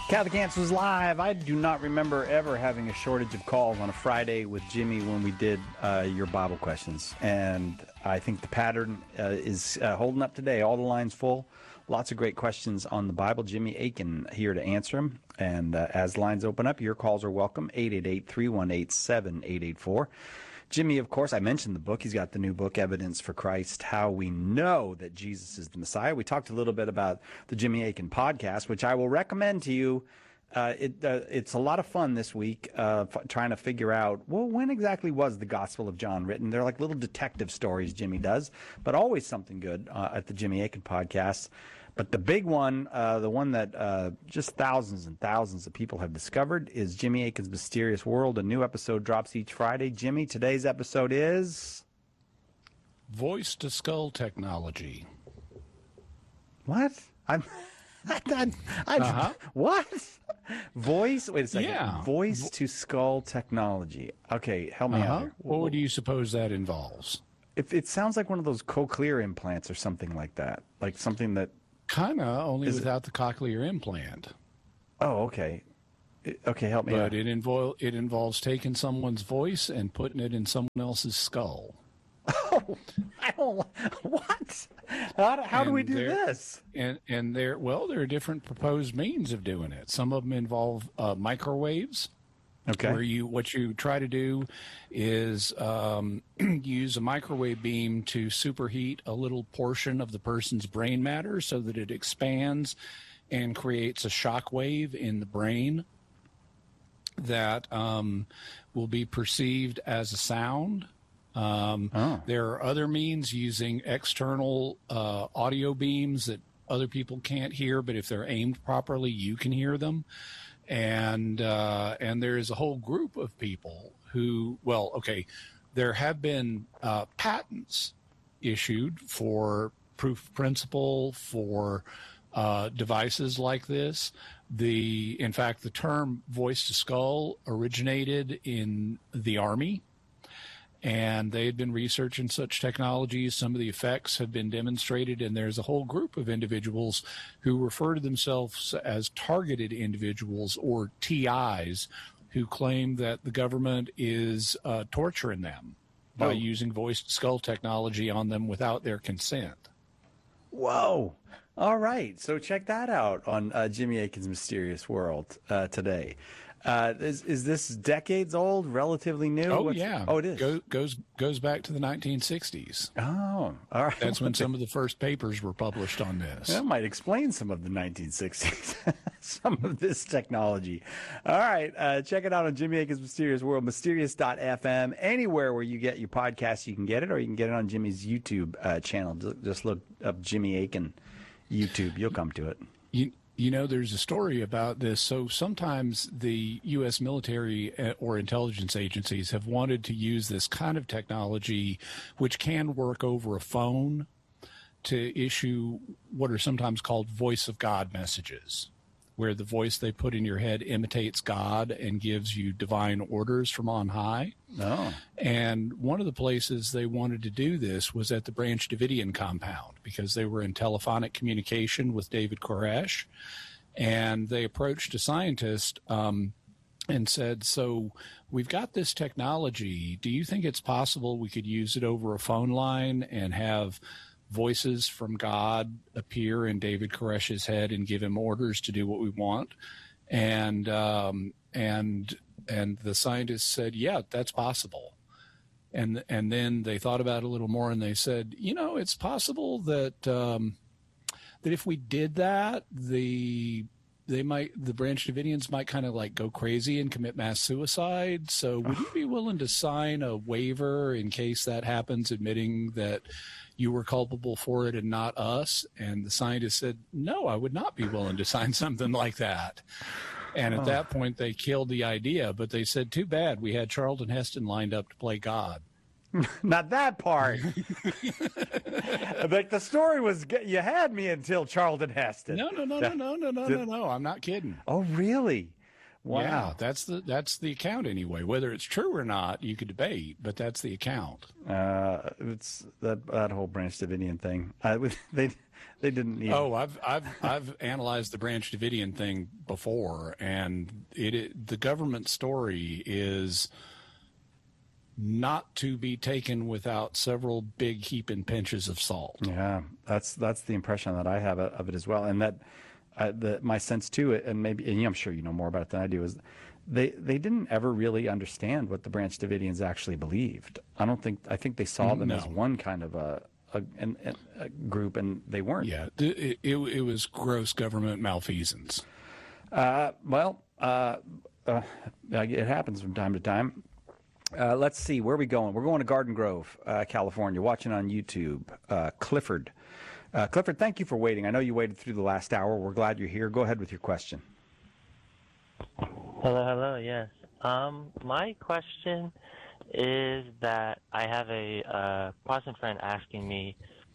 Catholic Answers Live. I do not remember ever having a shortage of calls on a Friday with Jimmy when we did your Bible questions. And I think the pattern is holding up today. All the lines full. Lots of great questions on the Bible. Jimmy Akin here to answer them. And as lines open up, your calls are welcome. 888-318-7884. Jimmy, of course, I mentioned the book. He's got the new book, Evidence for Christ, How We Know That Jesus is the Messiah. We talked a little bit about the Jimmy Akin podcast, which I will recommend to you. It's a lot of fun this week trying to figure out, well, when exactly was the Gospel of John written? They're like little detective stories Jimmy does, but always something good at the Jimmy Akin podcast. But the big one, the one that just thousands and thousands of people have discovered, is Jimmy Akin's Mysterious World. A new episode drops each Friday. Jimmy, today's episode is... Voice-to-skull technology. What? What? Voice? Wait a second. Yeah. Voice-to-skull technology. Okay, help me out here. What do you suppose that involves? It sounds like one of those cochlear implants or something like that. Like something that... Kind of, only without the cochlear implant. Oh, okay. Okay, help me out. But it involves taking someone's voice and putting it in someone else's skull. Oh, I don't... What? How do we do this? And there are different proposed means of doing it. Some of them involve microwaves. Okay. Where what you try to do is use a microwave beam to superheat a little portion of the person's brain matter so that it expands and creates a shock wave in the brain that will be perceived as a sound. There are other means using external audio beams that other people can't hear, but if they're aimed properly, you can hear them. And there is a whole group of people who, there have been patents issued for proof of principle for devices like this. In fact, the term voice to skull originated in the Army. And they had been researching such technologies. Some of the effects have been demonstrated, and there's a whole group of individuals who refer to themselves as targeted individuals, or TIs, who claim that the government is torturing them by using voice-to-skull technology on them without their consent. Whoa. All right. So check that out on Jimmy Akin's Mysterious World today. Is this decades old, relatively new? Oh, yeah. Oh, it is. Goes back to the 1960s. Oh, all right. That's when some of the first papers were published on this. That might explain some of the 1960s, some of this technology. All right. Check it out on Jimmy Akin's Mysterious World, mysterious.fm. Anywhere where you get your podcast, you can get it, or you can get it on Jimmy's YouTube channel. Just look up Jimmy Akin YouTube. You'll come to it. You know, there's a story about this. So sometimes the U.S. military or intelligence agencies have wanted to use this kind of technology, which can work over a phone, to issue what are sometimes called voice of God messages, where the voice they put in your head imitates God and gives you divine orders from on high. Oh. And one of the places they wanted to do this was at the Branch Davidian compound, because they were in telephonic communication with David Koresh. And they approached a scientist and said, so we've got this technology. Do you think it's possible we could use it over a phone line and have voices from God appear in David Koresh's head and give him orders to do what we want? And the scientists said, yeah, that's possible. And then they thought about it a little more, and they said, it's possible that that if we did that, the Branch Davidians might kind of like go crazy and commit mass suicide. So would you be willing to sign a waiver in case that happens, admitting that you were culpable for it and not us? And the scientist said, no, I would not be willing to sign something like that. And at that point, they killed the idea. But they said, too bad. We had Charlton Heston lined up to play God. Not that part. Like the story was, you had me until Charlton Heston. No. I'm not kidding. Oh, really? Wow. Yeah, that's the account anyway. Whether it's true or not, you could debate, but that's the account. It's that whole Branch Davidian thing. They didn't need. Oh, I've analyzed the Branch Davidian thing before, and the government story is not to be taken without several big heaping pinches of salt. Yeah, that's the impression that I have of it as well, and that my sense too, and maybe, and I'm sure you know more about it than I do, is they didn't ever really understand what the Branch Davidians actually believed. I think they saw them as one kind of a group, and they weren't. Yeah, it was gross government malfeasance. It happens from time to time. Let's see, where are we going? We're going to Garden Grove, California, watching on YouTube. Clifford. Clifford, thank you for waiting. I know you waited through the last hour. We're glad you're here. Go ahead with your question. Hello, yes. My question is that I have a Protestant friend asking me,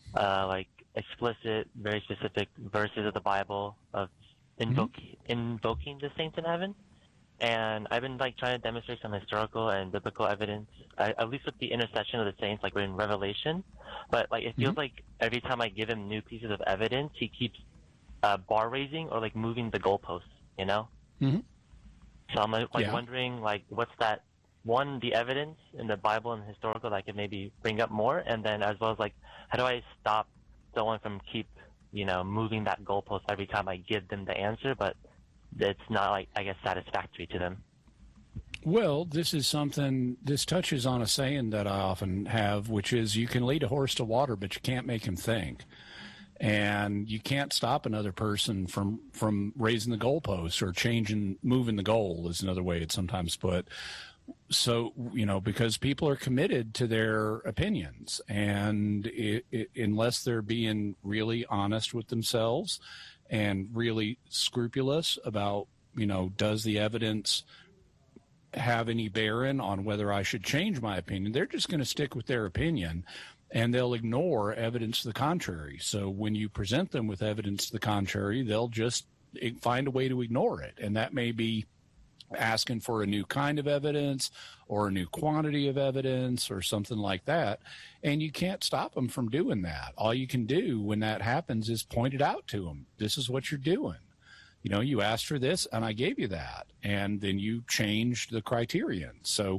explicit, very specific verses of the Bible of invoking the saints in heaven. And I've been trying to demonstrate some historical and biblical evidence, at least with the intercession of the saints, in Revelation. But it feels like every time I give him new pieces of evidence, he keeps bar raising or moving the goalposts. You know. Mm-hmm. So I'm wondering what's that? One, the evidence in the Bible and historical that I could maybe bring up more, and then as well as how do I stop someone from keep moving that goalpost every time I give them the answer, but it's not satisfactory to them. Well, this touches on a saying that I often have, which is you can lead a horse to water, but you can't make him think. And you can't stop another person from raising the goalpost or moving the goal is another way it's sometimes put. So, because people are committed to their opinions, and unless they're being really honest with themselves and really scrupulous about, does the evidence have any bearing on whether I should change my opinion, they're just going to stick with their opinion, and they'll ignore evidence to the contrary. So when you present them with evidence to the contrary, they'll just find a way to ignore it. And that may be asking for a new kind of evidence or a new quantity of evidence or something like that. And you can't stop them from doing that. All you can do when that happens is point it out to them. This is what you're doing. You asked for this and I gave you that. And then you changed the criterion. So,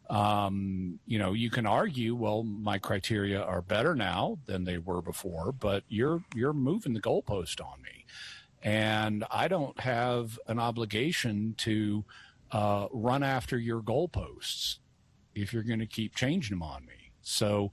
you can argue, well, my criteria are better now than they were before, but you're moving the goalpost on me. And I don't have an obligation to run after your goalposts if you're going to keep changing them on me. So,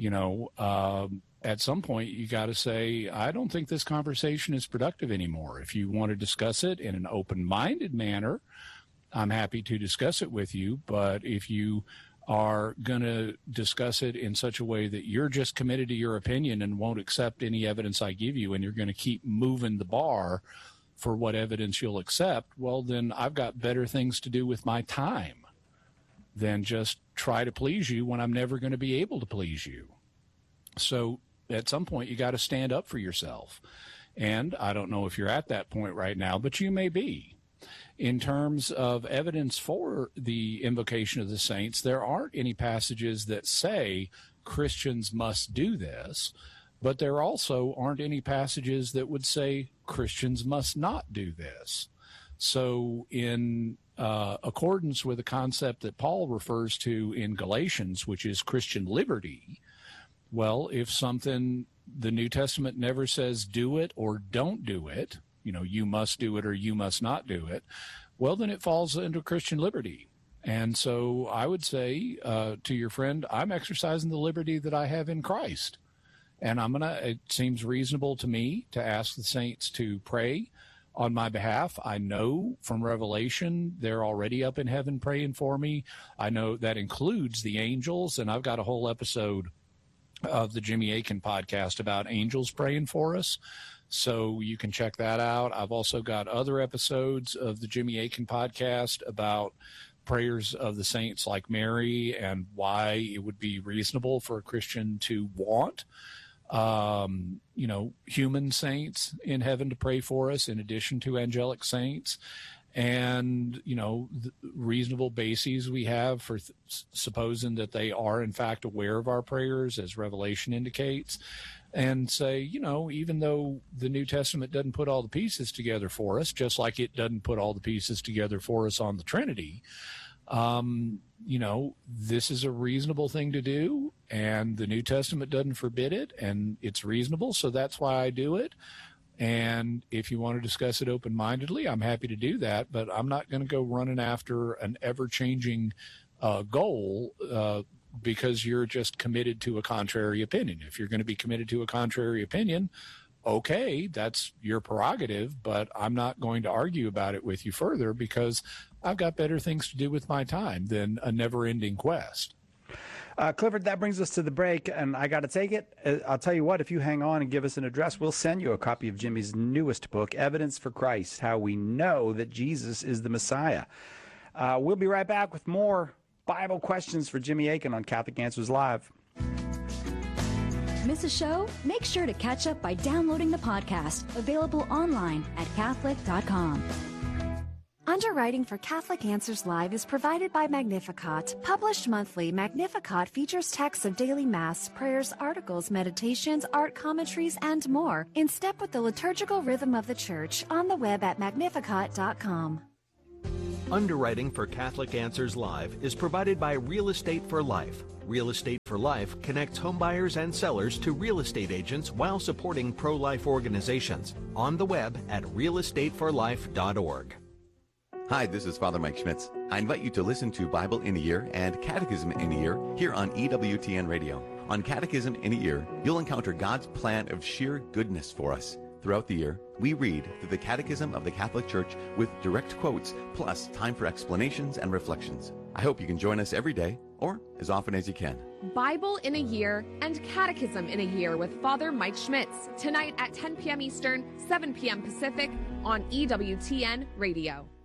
at some point you got to say, I don't think this conversation is productive anymore. If you want to discuss it in an open-minded manner, I'm happy to discuss it with you. But if you are going to discuss it in such a way that you're just committed to your opinion and won't accept any evidence I give you, and you're going to keep moving the bar for what evidence you'll accept, well, then I've got better things to do with my time than just try to please you when I'm never going to be able to please you. So at some point, you got to stand up for yourself. And I don't know if you're at that point right now, but you may be. In terms of evidence for the invocation of the saints, there aren't any passages that say Christians must do this, but there also aren't any passages that would say Christians must not do this. So in accordance with the concept that Paul refers to in Galatians, which is Christian liberty, well, if something, the New Testament never says do it or don't do it, you must do it or you must not do it, well, then it falls into Christian liberty. And so I would say to your friend, I'm exercising the liberty that I have in Christ. And it seems reasonable to me to ask the saints to pray on my behalf. I know from Revelation, they're already up in heaven praying for me. I know that includes the angels, and I've got a whole episode of the Jimmy Akin podcast about angels praying for us. So you can check that out. I've also got other episodes of the Jimmy Akin podcast about prayers of the saints like Mary and why it would be reasonable for a Christian to want, human saints in heaven to pray for us in addition to angelic saints. and, reasonable bases we have for supposing that they are, in fact, aware of our prayers, as Revelation indicates, and say, even though the New Testament doesn't put all the pieces together for us, just like it doesn't put all the pieces together for us on the Trinity, this is a reasonable thing to do, and the New Testament doesn't forbid it, and it's reasonable, so that's why I do it. And if you want to discuss it open-mindedly, I'm happy to do that, but I'm not going to go running after an ever-changing goal because you're just committed to a contrary opinion. If you're going to be committed to a contrary opinion, okay, that's your prerogative, but I'm not going to argue about it with you further because I've got better things to do with my time than a never-ending quest. Clifford, that brings us to the break, and I got to take it. I'll tell you what, if you hang on and give us an address, we'll send you a copy of Jimmy's newest book, Evidence for Christ, How We Know That Jesus is the Messiah. We'll be right back with more Bible questions for Jimmy Akin on Catholic Answers Live. Miss a show? Make sure to catch up by downloading the podcast, available online at Catholic.com. Underwriting for Catholic Answers Live is provided by Magnificat. Published monthly, Magnificat features texts of daily Mass, prayers, articles, meditations, art commentaries, and more, in step with the liturgical rhythm of the Church, on the web at Magnificat.com. Underwriting for Catholic Answers Live is provided by Real Estate for Life. Real Estate for Life connects homebuyers and sellers to real estate agents while supporting pro-life organizations. On the web at realestateforlife.org. Hi, this is Father Mike Schmitz. I invite you to listen to Bible in a Year and Catechism in a Year here on EWTN Radio. On Catechism in a Year, you'll encounter God's plan of sheer goodness for us. Throughout the year, we read through the Catechism of the Catholic Church with direct quotes, plus time for explanations and reflections. I hope you can join us every day, or as often as you can. Bible in a Year and Catechism in a Year with Father Mike Schmitz, tonight at 10 p.m. Eastern, 7 p.m. Pacific on EWTN Radio.